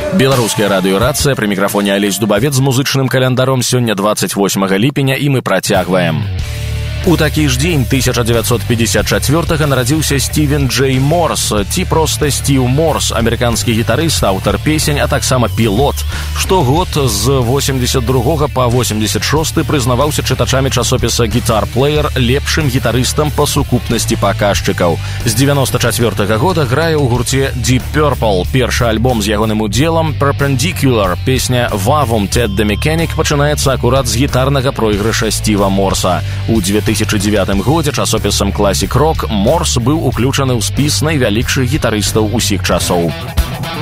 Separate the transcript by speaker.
Speaker 1: Беларуская радыёрацыя, пры мікрафоне Алесь Дубавец з музычным календаром. Сёння 28 ліпеня, і мы працягваем. У такі ж дзень 1954-га нарадзіўся Стівен Джей Морс, ці проста Стіў Морс, амерыканскі гітарыст, аўтар песень, а таксама пілот. Штогод з 82 па 86 прызнаваўся чытачамі часопіса Guitar Player лепшым гітарыстам па сукупнасці паказчыкаў. З 94 года грае ў гурце Deep Purple. Першы альбом з ягоным удзелам Perpendicular, песня Vavum Ted the Mechanic пачынаецца акурат з гітарнага пройгрыша Стіва Морса. У 2009 годзе часопісам Classic Rock Морс быў уключаны ў спіс найвялікшых гітарыстаў усіх часоў.